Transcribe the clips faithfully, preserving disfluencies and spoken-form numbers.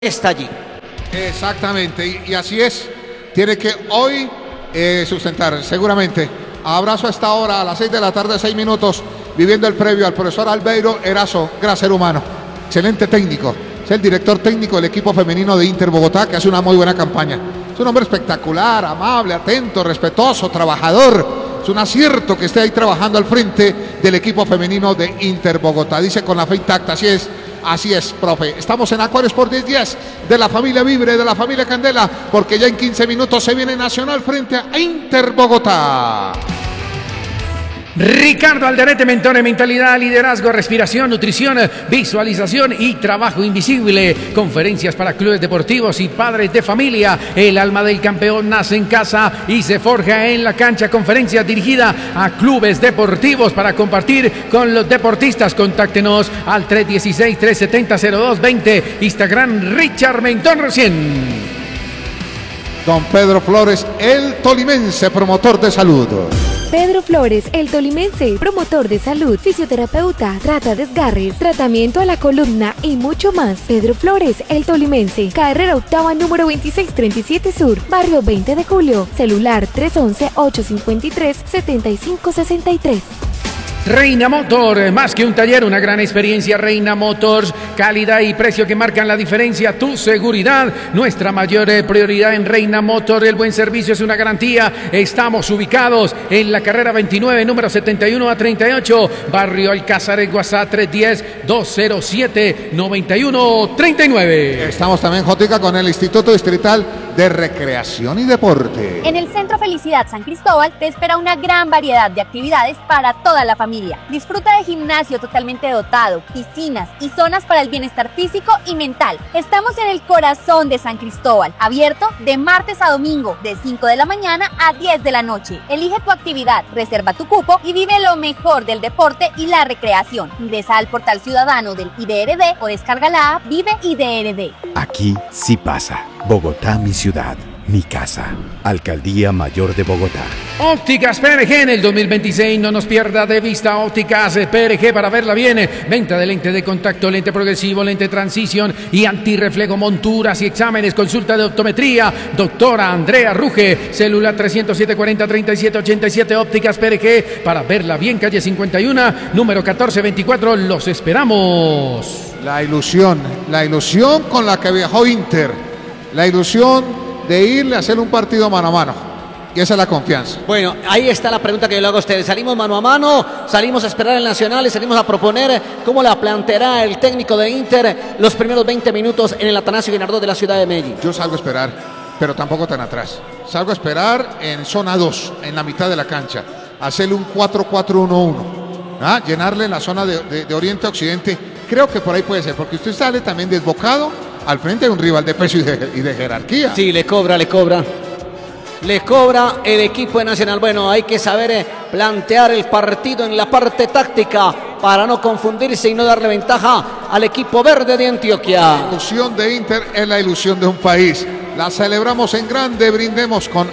está allí. Exactamente, y, y así es. Tiene que hoy eh, sustentar, seguramente. Abrazo a esta hora, a las seis de la tarde, seis minutos, viviendo el previo al profesor Albeiro Erazo, gran ser humano, excelente técnico. Es el director técnico del equipo femenino de Inter Bogotá, que hace una muy buena campaña. Es un hombre espectacular, amable, atento, respetuoso, trabajador. Es un acierto que esté ahí trabajando al frente del equipo femenino de Inter Bogotá. Dice con la fe intacta, así es. Así es, profe. Estamos en Acuarios por diez diez de la familia Vibre, de la familia Candela, porque ya en quince minutos se viene Nacional frente a Inter Bogotá. Ricardo Alderete, mentor en mentalidad, liderazgo, respiración, nutrición, visualización y trabajo invisible. Conferencias para clubes deportivos y padres de familia. El alma del campeón nace en casa y se forja en la cancha. Conferencia dirigida a clubes deportivos para compartir con los deportistas. Contáctenos al tres uno seis, tres siete cero, cero dos dos cero. Instagram Richard Mentón recién. Don Pedro Flores, el tolimense, promotor de salud. Pedro Flores, el tolimense, promotor de salud, fisioterapeuta, trata desgarres, tratamiento a la columna y mucho más. Pedro Flores, el tolimense, carrera octava número veintiséis treinta y siete Sur, barrio veinte de julio, celular tres once, ocho cincuenta y tres, setenta y cinco sesenta y tres. Reina Motor, más que un taller, una gran experiencia. Reina Motors, calidad y precio que marcan la diferencia. Tu seguridad, nuestra mayor prioridad en Reina Motor. El buen servicio es una garantía. Estamos ubicados en la carrera veintinueve, número setenta y uno a treinta y ocho, barrio Alcázar, en WhatsApp tres uno cero, dos cero siete, nueve uno tres nueve. Estamos también, Jotica, con el Instituto Distrital de Recreación y Deporte. En el Centro Felicidad San Cristóbal te espera una gran variedad de actividades para toda la familia. Disfruta de gimnasio totalmente dotado, piscinas y zonas para el bienestar físico y mental. Estamos en el corazón de San Cristóbal, abierto de martes a domingo, de cinco de la mañana a diez de la noche. Elige tu actividad, reserva tu cupo y vive lo mejor del deporte y la recreación. Ingresa al portal ciudadano del I D R D o descarga la app Vive I D R D. Aquí sí pasa. Bogotá, mi ciudad, mi casa. Alcaldía Mayor de Bogotá. Ópticas P R G en el dos mil veintiséis, no nos pierda de vista. Ópticas P R G para verla bien. Venta de lente de contacto, lente progresivo, lente transición y antirreflejo, monturas y exámenes. Consulta de optometría. Doctora Andrea Ruge. Celular tres cero siete, cuarenta, treinta y siete, ochenta y siete. Ópticas P R G para verla bien. Calle cincuenta y uno, número catorce veinticuatro. Los esperamos. La ilusión, la ilusión con la que viajó Inter. La ilusión de irle a hacer un partido mano a mano. Y esa es la confianza. Bueno, ahí está la pregunta que yo le hago a ustedes. ¿Salimos mano a mano? ¿Salimos a esperar el Nacional? ¿Y salimos a proponer cómo la planteará el técnico de Inter los primeros veinte minutos en el Atanasio Guinardó de la ciudad de Medellín? Yo salgo a esperar, pero tampoco tan atrás. Salgo a esperar en zona dos, en la mitad de la cancha. Hacerle un cuatro cuatro uno uno. ¿Ah? Llenarle la zona de, de, de oriente a occidente. Creo que por ahí puede ser, porque usted sale también desbocado al frente de un rival de peso y de, y de jerarquía. Sí, le cobra, le cobra. Le cobra el equipo de Nacional. Bueno, hay que saber eh, plantear el partido en la parte táctica para no confundirse y no darle ventaja al equipo verde de Antioquia. La ilusión de Inter es la ilusión de un país. La celebramos en grande, brindemos con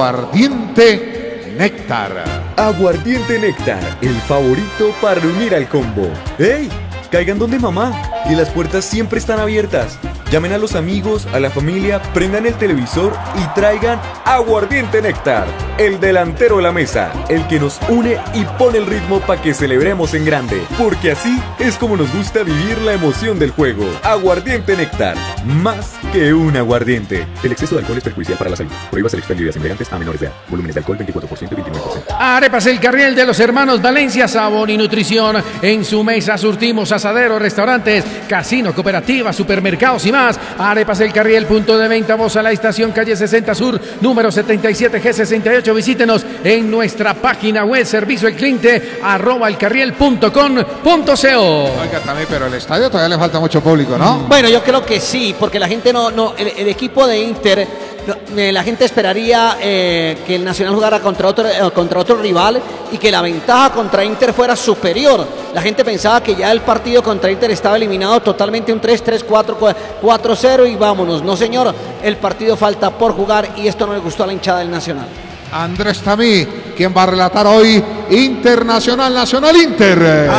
Aguardiente Néctar. Aguardiente Néctar, el favorito para reunir al combo. ¡Ey! Caigan donde mamá y las puertas siempre están abiertas. Llamen a los amigos, a la familia, prendan el televisor y traigan Aguardiente Néctar, el delantero de la mesa, el que nos une y pone el ritmo para que celebremos en grande, porque así es como nos gusta vivir la emoción del juego. Aguardiente Néctar, más que un aguardiente. El exceso de alcohol es perjudicial para la salud. Prohíbase el expendio de bebidas embriagantes a menores de edad. Volúmenes de alcohol veintikuatro por ciento y veintinueve por ciento. Arepas El Carriel de los hermanos Valencia, sabor y nutrición. En su mesa surtimos asaderos, restaurantes, casino, cooperativas, supermercados y más. Arepas El Carriel, punto de venta, voz a la estación, calle sesenta Sur, número setenta y siete G sesenta y ocho. Visítenos en nuestra página web, servicio al cliente, arroba elcarriel punto com punto co. Oiga, también, pero el estadio todavía le falta mucho público, ¿no? Bueno, yo creo que sí, porque la gente no, no el, el equipo de Inter, no, eh, la gente esperaría eh, que el Nacional jugara contra otro, eh, contra otro rival y que la ventaja contra Inter fuera superior. La gente pensaba que ya el partido contra Inter estaba eliminado totalmente, un tres tres, cuatro cuatro cero y vámonos. No, señor, el partido falta por jugar y esto no le gustó a la hinchada del Nacional. Andrés Tamí, quien va a relatar hoy Internacional Nacional Inter.